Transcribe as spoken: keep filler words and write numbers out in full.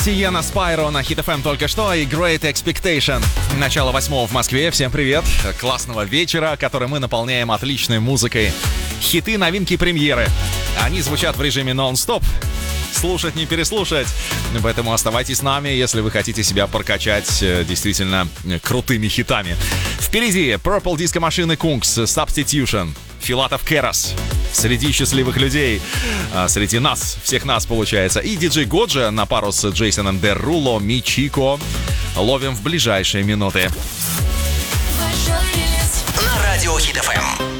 Сиена Спайро на Hit эф эм только что и Great Expectation. Начало восьмого в Москве. Всем привет. Классного вечера, который мы наполняем отличной музыкой. Хиты, новинки, премьеры. Они звучат в режиме нон-стоп. Слушать, не переслушать. Поэтому оставайтесь с нами, если вы хотите себя прокачать действительно крутыми хитами. Впереди Purple Disco Machine и Kungs, Substitution, Филатов Керос. Среди счастливых людей, среди нас, всех нас получается. И диджей Годжа на пару с Джейсоном Деруло, Мичико. Ловим в ближайшие минуты. На радио Hit эф эм.